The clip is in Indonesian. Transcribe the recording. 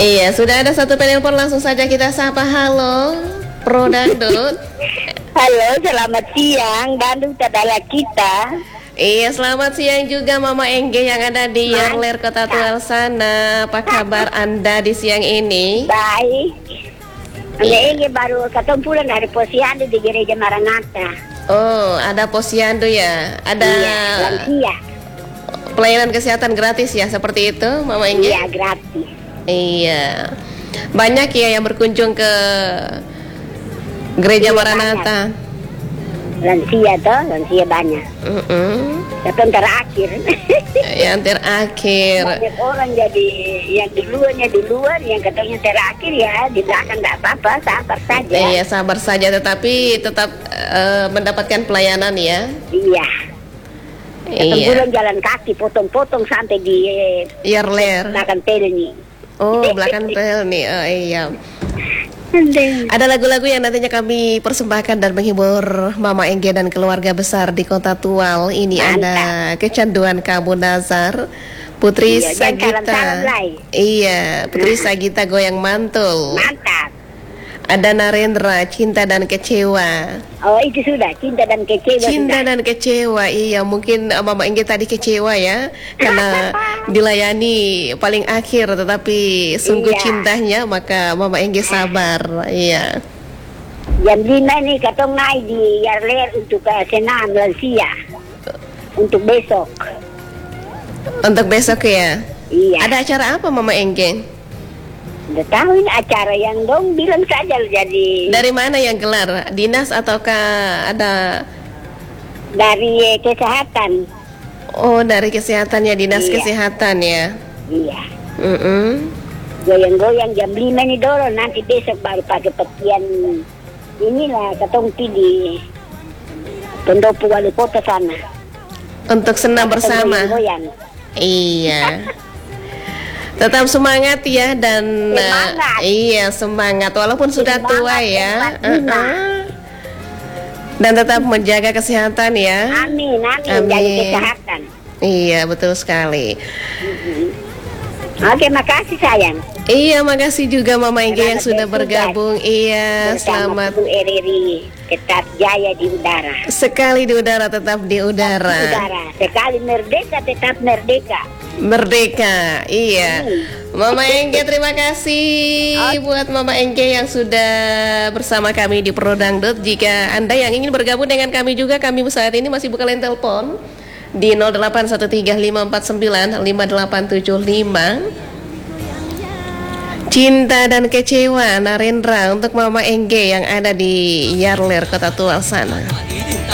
Iya, sudah ada satu penelpon, langsung saja kita sapa. Halo, Pro Dangdut. Halo, selamat siang, Bandung adalah kita. Iya, selamat siang juga Mama Engge yang ada di Yarler Kota Tual sana. Apa kabar Anda di siang ini? Baik. Ini baru ketemu pulang dari posyandu di gereja Maranatha. Oh, ada posyandu ya? Ada lansia. Pelayanan kesehatan gratis ya, seperti itu Mama Engge? Iya, gratis. Iya. Banyak ya yang berkunjung ke gereja Maranatha. Lansia banyak. Tapi terakhir. Yang terakhir. Banyak orang jadi yang duluan, yang katanya terakhir ya di belakang nggak apa-apa, sabar saja. Iya, sabar saja, tetapi tetap mendapatkan pelayanan ya. Iya. Iya. Bulan jalan kaki, potong-potong sampai di Yarler. belakang Pelni. Oh, belakang Pelni. Oh iya. Ada lagu-lagu yang nantinya kami persembahkan dan menghibur Mama Engge dan keluarga besar di Kota Tual. Ini ada Kecanduan Kamu Nazar, Putri Sagita. Iya, Putri Sagita Goyang Mantul. Mantap. Ada Narendra, Cinta dan Kecewa. Oh, itu sudah, Cinta dan Kecewa. Cinta dan Kecewa, iya. Mungkin Mama Engge tadi kecewa ya, karena dilayani paling akhir, tetapi sungguh cintanya, maka Mama Engge sabar. Iya. Jam 5 nih katong naik di Yarler untuk senam lansia. Untuk besok. Untuk besok ya? Iya. Ada acara apa Mama Engge? Udah tahu ini acara yang dong bilang saja jadi. Dari mana yang gelar? Dinas ataukah ada? Dari kesehatan. Oh, dari kesehatan ya, dinas kesehatan ya. Iya. Goyang-goyang jam 5 nih doro, nanti besok baru pakai pakaian inilah katong di pendopo wali kota sana. Untuk senam bersama. Goyang. Iya. Tetap semangat ya, dan iya semangat walaupun sudah tua ya. Dan tetap menjaga kesehatan ya. Amin. Jaga kesehatan. Iya, betul sekali. Oke, makasih sayang. Iya, makasih juga Mama Engge yang sudah bergabung. Iya, selamat. Bu RRI tetap jaya di udara. Sekali di udara, tetap di udara. Sekali merdeka, tetap merdeka. Merdeka, iya. Mama Engge, terima kasih buat Mama Engge yang sudah bersama kami di Pro Dangdut. Jika Anda yang ingin bergabung dengan kami juga, kami saat ini masih buka line telepon di 081354955875. Cinta dan Kecewa Narendra untuk Mama Engge yang ada di Yarler Kota Tual sana.